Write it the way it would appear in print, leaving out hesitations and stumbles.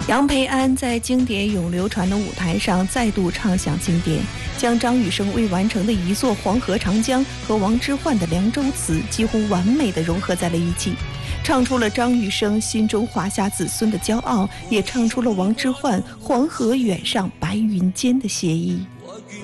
杨培安在经典永流传的舞台上再度唱响经典，将张雨生未完成的一座黄河长江和王之涣的凉州词几乎完美地融合在了一起，唱出了张雨生心中华夏子孙的骄傲，也唱出了王之涣黄河远上白云间的写意。